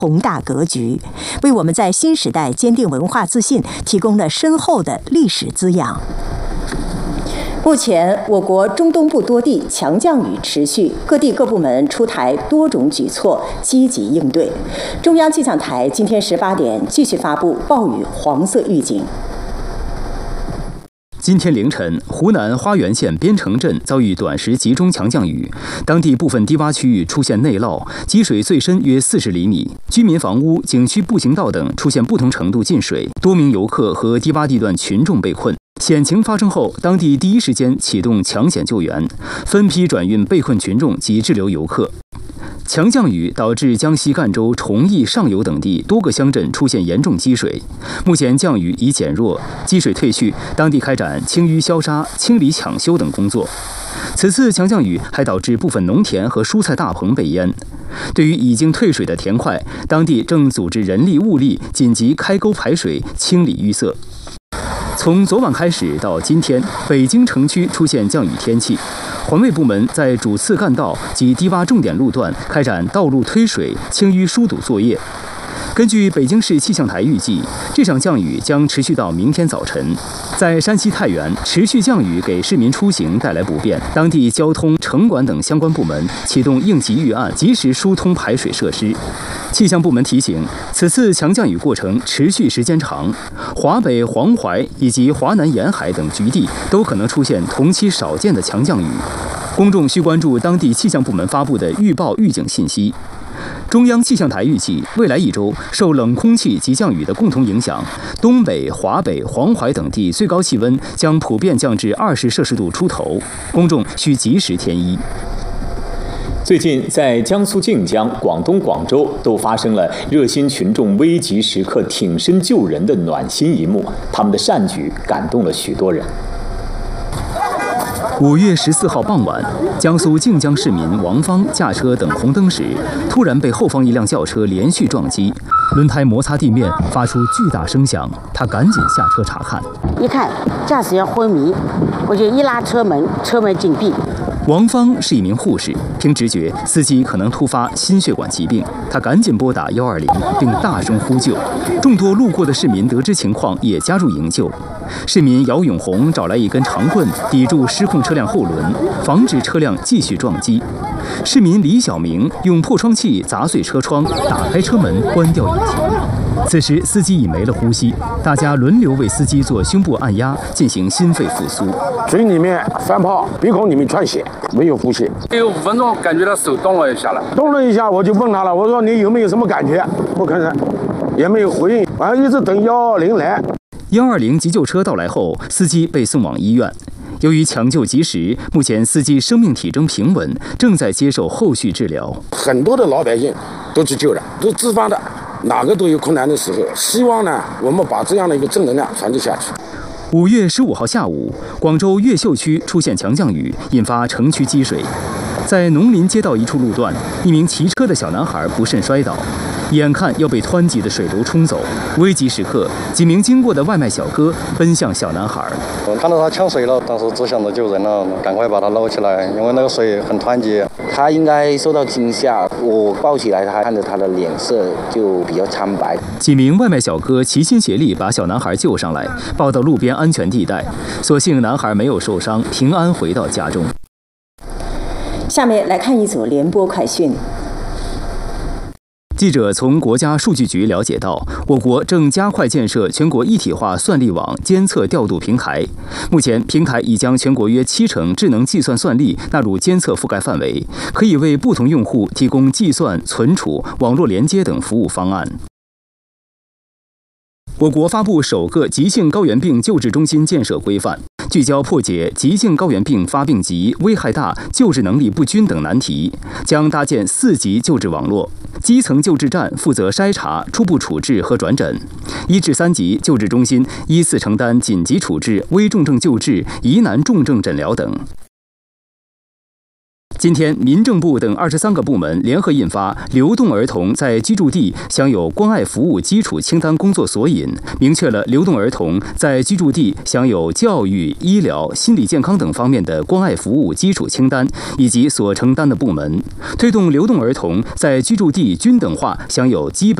宏大格局，为我们在新时代坚定文化自信提供了深厚的历史滋养。目前，我国中东部多地强降雨持续，各地各部门出台多种举措，积极应对。中央气象台今天18点继续发布暴雨黄色预警。 今天凌晨，湖南花园县边城镇遭遇短时集中强降雨，当地部分低洼区域出现内涝，积水最深约40厘米，居民房屋、景区步行道等出现不同程度进水，多名游客和低洼地段群众被困。险情发生后，当地第一时间启动抢险救援，分批转运被困群众及滞留游客。强降雨导致江西赣州崇义上游等地多个乡镇出现严重积水，目前降雨已减弱，积水退去，当地开展清淤消沙、清理抢修等工作。此次强降雨还导致部分农田和蔬菜大棚被淹。对于已经退水的田块，当地正组织人力物力紧急开沟排水、清理淤塞。从昨晚开始到今天，北京城区出现降雨天气，环卫部门在主次干道及低洼重点路段开展道路推水、清淤疏堵作业。根据北京市气象台预计，这场降雨将持续到明天早晨。在山西太原，持续降雨给市民出行带来不便，当地交通、城管等相关部门启动应急预案，及时疏通排水设施。气象部门提醒，此次强降雨过程持续时间长，华北、黄淮以及华南沿海等局地都可能出现同期少见的强降雨，公众需关注当地气象部门发布的预报预警信息。中央气象台预计，未来一周受冷空气及降雨的共同影响，东北、华北、黄淮等地最高气温将普遍降至20摄氏度出头，公众需及时添衣。 最近，在江苏靖江、广东广州都发生了热心群众危急时刻挺身救人的暖心一幕，他们的善举感动了许多人。 5月14号傍晚，江苏靖江市民王芳驾车等红灯时，突然被后方一辆轿车连续撞击，轮胎摩擦地面，发出巨大声响。他赶紧下车查看， 一看驾驶员昏迷，我就一拉车门，车门紧闭。 王芳是一名护士，凭直觉，司机可能突发心血管疾病，他赶紧拨打120，并大声呼救。众多路过的市民得知情况，也加入营救。市民姚永红找来一根长棍，抵住失控车辆后轮，防止车辆继续撞击。市民李小明用破窗器砸碎车窗，打开车门，关掉引擎。此时司机已没了呼吸，大家轮流为司机做胸部按压，进行心肺复苏。 嘴里面翻泡，鼻孔里面窜血，没有呼吸。 有5分钟，感觉到手动了一下了。 动了一下，我就问他了，我说你有没有什么感觉？不吭声，也没有回应，完了一直等120来。 120急救车到来后，司机被送往医院。由于抢救及时，目前司机生命体征平稳，正在接受后续治疗。 很多的老百姓都去救了，都自发的，哪个都有困难的时候。希望呢，我们把这样的一个正能量传递下去。 5月15号下午，广州越秀区出现强降雨，引发城区积水。在农林街道一处路段，一名骑车的小男孩不慎摔倒，眼看要被湍急的水流冲走。危急时刻，几名经过的外卖小哥奔向小男孩。 我看到他呛水了，当时只想着救人了，赶快把他捞起来，因为那个水很湍急。 他应该受到惊吓，我抱起来，他看着他的脸色就比较苍白。 几名外卖小哥齐心协力把小男孩救上来，抱到路边安全地带。所幸男孩没有受伤，平安回到家中。 下面来看一组联播快讯。 记者从国家数据局了解到，我国正加快建设全国一体化算力网监测调度平台。目前，平台已将全国约70%智能计算算力纳入监测覆盖范围，可以为不同用户提供计算、存储、网络连接等服务方案。我国发布首个急性高原病救治中心建设规范，聚焦破解急性高原病发病急、危害大、救治能力不均等难题，将搭建4级救治网络。基层救治站负责筛查、初步处置和转诊，1至3级救治中心依次承担紧急处置、危重症救治、疑难重症诊疗等。 今天，民政部等23个部门联合印发《流动儿童在居住地享有关爱服务基础清单工作索引》，明确了流动儿童在居住地享有教育、医疗、心理健康等方面的关爱服务基础清单以及所承担的部门，推动流动儿童在居住地均等化享有基本